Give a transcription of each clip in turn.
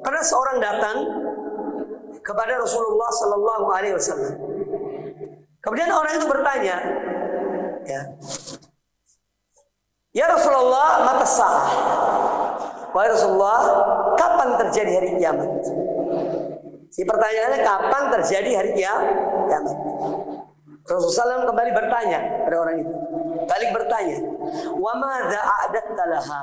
Pernah seorang datang kepada Rasulullah Sallallahu Alaihi Wasallam. Kemudian orang itu bertanya, ya Rasulullah, mata sa'ah. Wahai Rasulullah, kapan terjadi hari kiamat? Si pertanyaannya, kapan terjadi hari kiamat? Rasulullah SAW kembali bertanya pada orang itu. Balik bertanya, wa madza a'datta laha?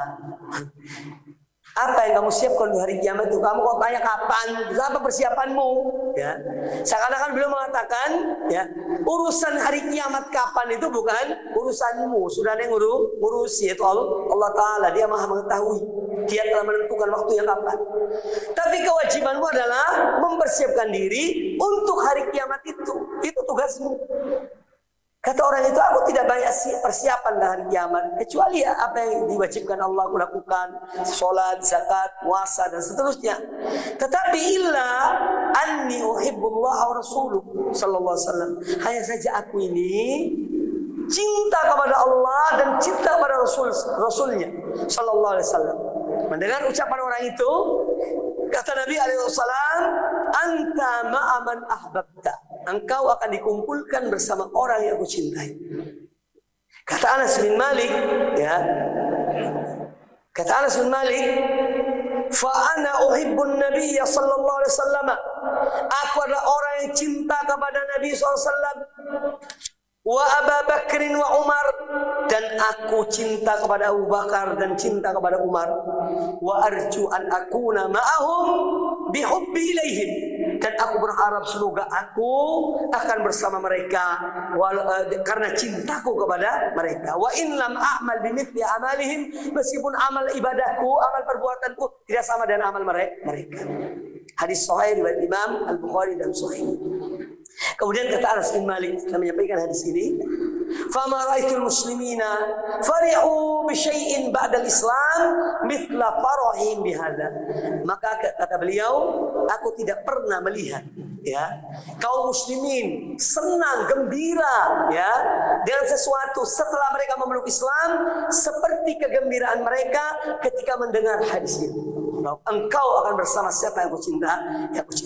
Apa yang kamu siapkan di hari kiamat itu? Kamu kok tanya kapan? Apa persiapanmu? Ya. Seakan-akan beliau mengatakan, ya, urusan hari kiamat kapan itu bukan urusanmu. Sudah ada yang ngurus, yaitu Allah Ta'ala. Dia maha mengetahui. Dia telah menentukan waktu yang kapan. Tapi kewajibanmu adalah mempersiapkan diri untuk hari kiamat itu. Itu tugasmu. Kata orang itu, aku tidak banyak persiapan dari hari kiamat, kecuali apa yang diwajibkan Allah aku lakukan, sholat, zakat, puasa dan seterusnya. Tetapi illa anni uhibbullah wa rasuluh sallallahu alaihi wasallam. Hanya saja aku ini cinta kepada Allah dan cinta kepada Rasulnya sallallahu alaihi wasallam. Mendengar ucapan orang itu, kata Nabi alaihi wasallam, anta ma'aman ahbabta. Engkau akan dikumpulkan bersama orang yang aku cintai. Kata Anas bin Malik, ya. Kata Anas bin Malik, fa ana uhibbun nabiyya sallallahu alaihi wasallam. Aku adalah orang yang cinta kepada Nabi sallallahu alaihi wasallam. Wa Abu Bakr wa Umar, dan aku cinta kepada Abu Bakar dan cinta kepada Umar. Wa arju an akuna ma'ahum bihubbi ilaihim, dan aku berharap semoga aku akan bersama mereka karena cintaku kepada mereka. Wa in lam a'mal bimithli amalihim, meskipun amal ibadahku, amal perbuatanku tidak sama dengan amal mereka. Hadis sahih riwayat Imam Al-Bukhari dan Sahih. Kemudian kata Anas bin Malik setelah menyampaikan hadis ini, "Fama ra'aitul muslimina fari'u bi syai'in ba'da al-Islam mithla farahim bihadza." Maka kata beliau, aku tidak pernah melihat, ya, kaum muslimin senang, gembira, ya, dengan sesuatu setelah mereka memeluk Islam seperti kegembiraan mereka ketika mendengar hadis ini. Engkau akan bersama siapa yang aku cinta,